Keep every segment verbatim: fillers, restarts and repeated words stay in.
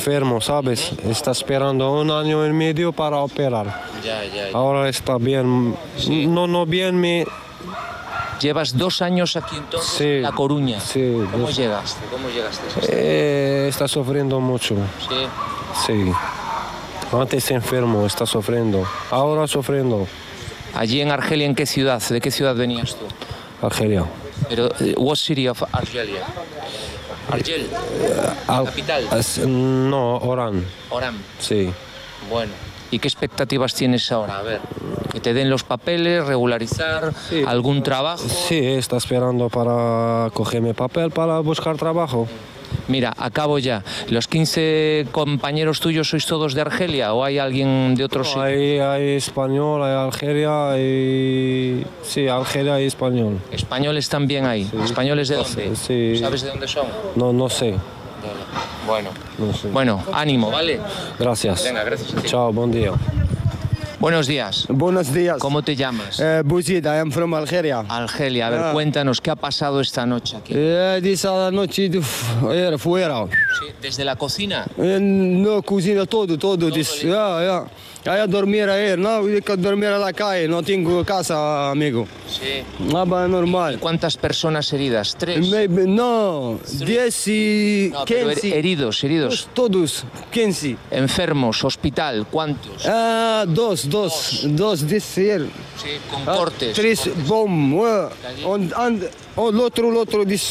enfermo, ¿sabes? Está esperando un año y medio para operar. Ya, ya, ya. Ahora está bien. Sí. No, no bien, me... Llevas dos años aquí entonces Sí, en La Coruña. sí, ¿Cómo dos- llegaste? ¿Cómo llegaste? a esta- Eh, está sufriendo mucho. Sí. Sí. Antes enfermo, está sufriendo. Ahora sufriendo. Allí en Argelia, ¿en qué ciudad? ¿De qué ciudad venías tú? Argelia. Pero, eh, what city of Argelia? Argel, Al- capital. as- no, Orán. Oran. Sí. Bueno. ¿Y qué expectativas tienes ahora? A ver, que te den los papeles, regularizar, Sí. algún trabajo. Sí, está esperando para coger mi papel para buscar trabajo. Mira, acabo ya. ¿Los quince compañeros tuyos sois todos de Argelia o hay alguien de otro sitio? Hay, hay español, hay Algeria, hay... Sí, Algeria y español. ¿Españoles también hay? ¿Españoles de dónde? Sí. ¿Sabes de dónde son? No, no sé. Bueno. No sé. Bueno, ánimo, ¿vale? Gracias. Venga, gracias a ti. Chao, buen día. Buenos días. Buenos días. ¿Cómo te llamas? Uh, Bouzid, I am from Algeria. Argelia, a ver, Ah. cuéntanos, ¿qué ha pasado esta noche aquí? Eh, Disse a noite de era fuera. Sí, ¿desde la cocina? Eh, No cocina todo, todo. Disse, yeah, yeah. Aí a dormir aí, não, eu quero dormir na calle, não tenho casa, amigo. Sí. Ah, bah, normal. ¿Cuántas personas heridas? ¿Tres? Maybe, não, dez e No, pero her- quinze. heridos, heridos. Todos, quinze. Enfermos, hospital, ¿cuántos? Ah, dos, dos, dos, disse ele. Sí, con Ah, cortes. Três, bom. Uh, and, and, oh, l'autre, l'autre, disse,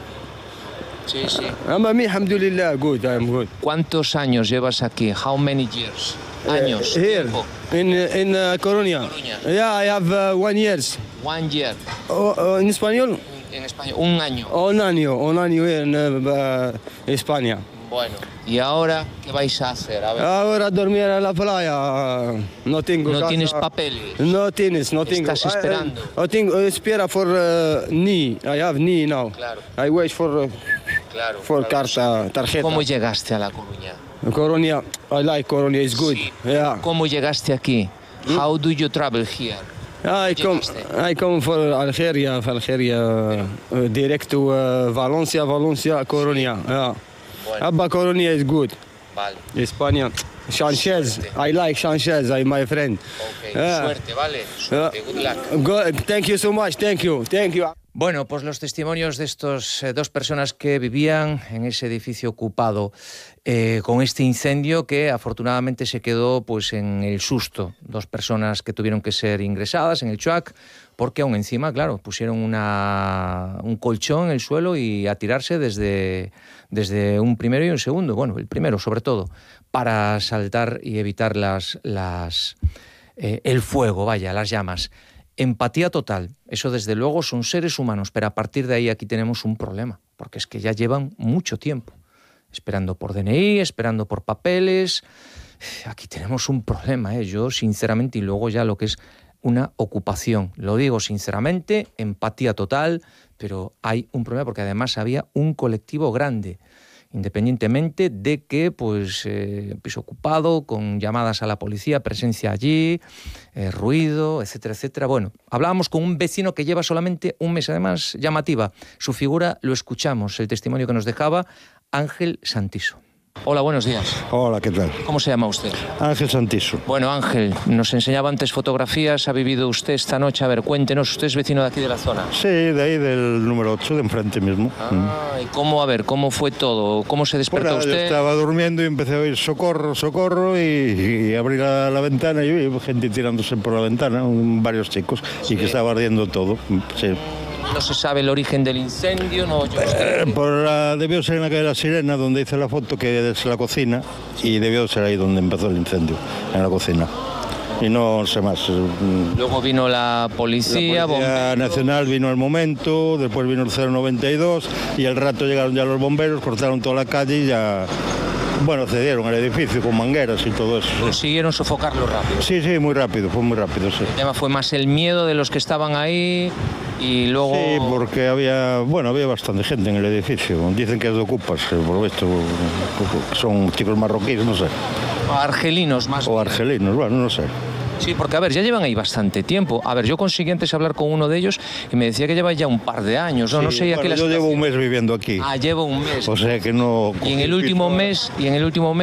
Sí, sí. ah, mas me, alhamdulillah, good, I am good. ¿Cuántos años llevas aquí? How many years? Años. Here, tiempo. in in uh, Coruña. Coruña. Yeah, I have uh, one years. One year. Oh, oh, en español, En español, un año. un año, un año en uh, España. Bueno. ¿Y ahora qué vais a hacer? A ver. Ahora dormir en la playa. No tengo No casa. tienes papeles. No tienes, no tengo. Estás esperando. I, I, I tengo, espera for uh, knee. I have knee now. Claro. I wait for uh, Claro. for claro. carta, tarjeta. ¿Cómo llegaste a La Coruña? Coruña, I like Coruña, it's good. Sí. Yeah. ¿Cómo llegaste aquí? How do you travel here? I come, Llegaste. I come for Algeria, for Algeria, uh, direct to uh, Valencia, Valencia, Coruña. Yeah. Bueno. Abba Coruña is good. Vale. España, Sanchez, I like Sanchez, I my friend. Ok. Yeah. Suerte, ¿vale? Yeah. Suerte. Good luck. Good. Thank you so much, thank you, thank you. Bueno, pues los testimonios de estos eh, dos personas que vivían en ese edificio ocupado eh, con este incendio que afortunadamente se quedó pues en el susto. Dos personas que tuvieron que ser ingresadas en el Chuac porque aún encima, claro, pusieron una, un colchón en el suelo y a tirarse desde, desde un primero y un segundo, bueno, el primero sobre todo, para saltar y evitar las, las, eh, el fuego, vaya, las llamas. Empatía total, eso desde luego son seres humanos, pero a partir de ahí aquí tenemos un problema, porque es que ya llevan mucho tiempo esperando por D N I, esperando por papeles. Aquí tenemos un problema, ¿eh? Yo sinceramente, y luego ya lo que es una ocupación, lo digo sinceramente, empatía total, pero hay un problema porque además había un colectivo grande, independientemente de que, pues, eh, piso ocupado, con llamadas a la policía, presencia allí, eh, ruido, etcétera, etcétera. Bueno, hablábamos con un vecino que lleva solamente un mes, además, llamativa. Su figura lo escuchamos, el testimonio que nos dejaba Ángel Santiso. Hola, buenos días. Hola, ¿qué tal? ¿Cómo se llama usted? Ángel Santiso. Bueno, Ángel, nos enseñaba antes fotografías, ha vivido usted esta noche. A ver, cuéntenos, usted es vecino de aquí de la zona. Sí, de ahí del número ocho, de enfrente mismo. Ah, ¿y cómo, a ver, cómo fue todo? ¿Cómo se despertó Bueno, yo usted? estaba durmiendo y empecé a oír socorro, socorro y, y abrí la, la ventana y vi gente tirándose por la ventana, un- varios chicos, y que estaba ardiendo todo. Sí. No se sabe el origen del incendio, no. Yo Eh, por la, debió ser en la calle La Sirena, donde hice la foto, que es la cocina, y debió ser ahí donde empezó el incendio, en la cocina. Y no sé más. Mm, Luego vino la La policía, Policía bomberos. Nacional vino al momento, después vino el cero noventa y dos y al rato llegaron ya los bomberos, cortaron toda la calle y ya, bueno, cedieron al edificio con mangueras y todo eso. Consiguieron sofocarlo rápido. Sí, sí, muy rápido, fue muy rápido, sí. El tema fue más el miedo de los que estaban ahí y luego... Sí, porque había, bueno, había bastante gente en el edificio. Dicen que es de ocupas, eh, por lo visto, son chicos marroquíes, no sé, Argelinos más. o argelinos, bueno, no sé. Sí, porque a ver, ya llevan ahí bastante tiempo. A ver, yo conseguí antes hablar con uno de ellos y me decía que lleva ya un par de años. No, no Sí, sé ya bueno, qué la yo llevo un situación. mes viviendo aquí, Ah, llevo un mes. o sea que no... Y en el último mes, y en el último mes